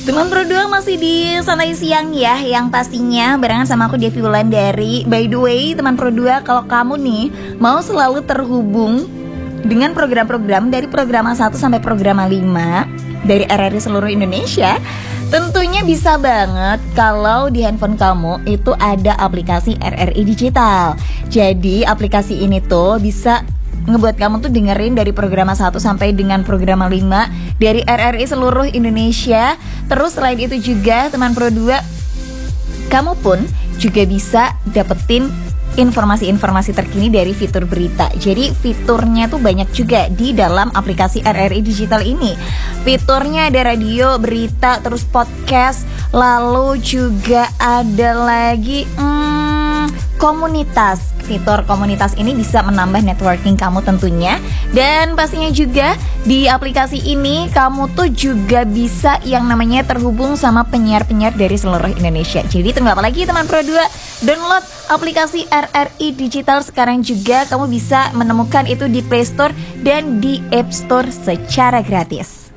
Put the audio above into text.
Teman Pro 2 masih di Santai Siang ya, yang pastinya barengan sama aku Devi Wulandari. By the way, teman Pro 2, kalau kamu nih mau selalu terhubung dengan program-program dari Programa 1 sampai Programa 5 dari RRI seluruh Indonesia, tentunya bisa banget kalau di handphone kamu itu ada aplikasi RRI Digital. Jadi aplikasi ini tuh bisa ngebuat kamu tuh dengerin dari Programa 1 sampai dengan Programa 5 dari RRI seluruh Indonesia. Terus selain itu juga teman Pro 2, kamu pun juga bisa dapetin informasi-informasi terkini dari fitur berita. Jadi fiturnya tuh banyak juga di dalam aplikasi RRI Digital ini. Fiturnya ada radio, berita, terus podcast. Lalu juga ada lagi komunitas. Fitur komunitas ini bisa menambah networking kamu tentunya. Dan pastinya juga di aplikasi ini kamu tuh juga bisa yang namanya terhubung sama penyiar-penyiar dari seluruh Indonesia. Jadi tunggu apa lagi teman Pro 2? Download aplikasi RRI Digital sekarang juga. Kamu bisa menemukan itu di Play Store dan di App Store secara gratis.